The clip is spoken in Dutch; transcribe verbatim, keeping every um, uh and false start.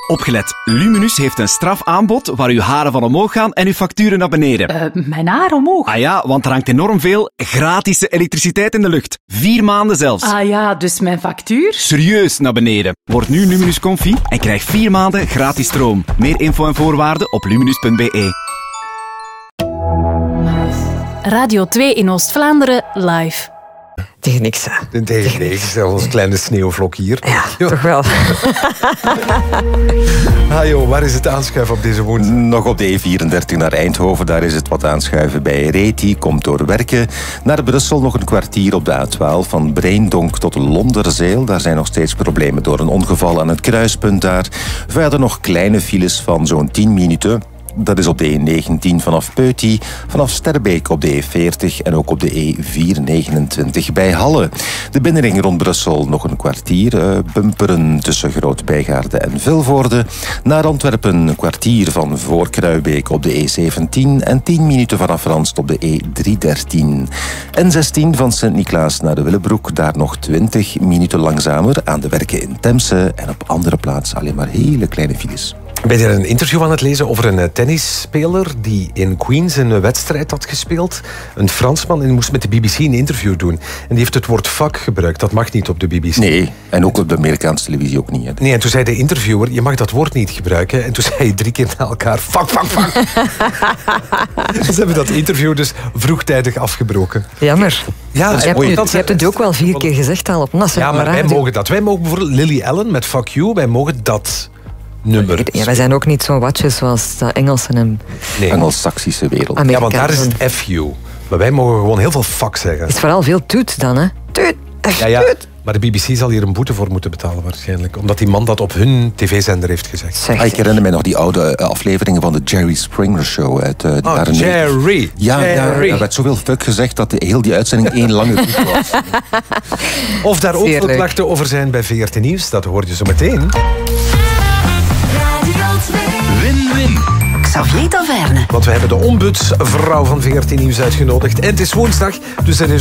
Opgelet. Luminus heeft een strafaanbod waar uw haren van omhoog gaan en uw facturen naar beneden. Uh, mijn haar omhoog? Ah ja, want er hangt enorm veel gratis elektriciteit in de lucht. Vier maanden zelfs. Ah ja, dus mijn factuur? Serieus naar beneden. Word nu Luminus Comfy en krijg vier maanden gratis stroom. Meer info en voorwaarden op luminus punt b e. Radio twee in Oost-Vlaanderen, live. Tegen niks, hè? Tegen niks, ons kleine sneeuwvlok hier. Ja, jo. Toch wel. Ah joh, waar is het aanschuiven op deze woensdag? Nog op de E vierendertig naar Eindhoven, daar is het wat aanschuiven bij Reti, komt door Werken. Naar Brussel nog een kwartier op de A twaalf, van Breendonk tot Londerzeel. Daar zijn nog steeds problemen door een ongeval aan het kruispunt daar. Verder nog kleine files van zo'n tien minuten. Dat is op de E negentien vanaf Peuty, vanaf Sterbeek op de E veertig en ook op de E vierhonderdnegenentwintig bij Halle. De binnenring rond Brussel nog een kwartier, uh, bumperen tussen Groot-Bijgaarde en Vilvoorde. Naar Antwerpen een kwartier van voor Kruibeek op de E zeventien en tien minuten vanaf Ranst op de E driehonderddertien. N zestien van Sint-Niklaas naar de Willebroek, daar nog twintig minuten langzamer aan de Werken in Temse en op andere plaatsen alleen maar hele kleine files. Ben je een interview aan het lezen over een tennisspeler die in Queens een wedstrijd had gespeeld? Een Fransman, en die moest met de B B C een interview doen. En die heeft het woord fuck gebruikt. Dat mag niet op de B B C. Nee, en ook op de Amerikaanse televisie ook niet. Hè. Nee, en toen zei de interviewer, je mag dat woord niet gebruiken. En toen zei hij drie keer na elkaar, fuck, fuck, fuck. Ze hebben dat interview dus vroegtijdig afgebroken. Jammer. Ja, je, hebt, nu, je hebt het ook wel vier keer gezegd al op nationale radio. Ja, maar radio. wij mogen dat. Wij mogen bijvoorbeeld Lily Allen met fuck you, wij mogen dat... nummer. Ja, wij zijn ook niet zo watjes zoals de Engelsen en nee. Engels-Saxische wereld. Amerikaanse. Ja, want daar is het F U. Maar wij mogen gewoon heel veel fuck zeggen. Het is vooral veel toet dan, hè? Toet, ja, ja. Maar de B B C zal hier een boete voor moeten betalen waarschijnlijk. Omdat die man dat op hun tv-zender heeft gezegd. Zeg, ik herinner mij nog die oude afleveringen van de Jerry Springer Show. Uit, uh, oh, Jerry! Ja, Jerry. Ja, er werd zoveel fuck gezegd dat de, heel die uitzending één lange toet was. Of daar ook veel klachten over zijn bij V R T Nieuws, dat hoor je zo meteen. Win-win. Xavier Taverne. Want we hebben de ombudsvrouw van V R T Nieuws uitgenodigd. En het is woensdag, dus er is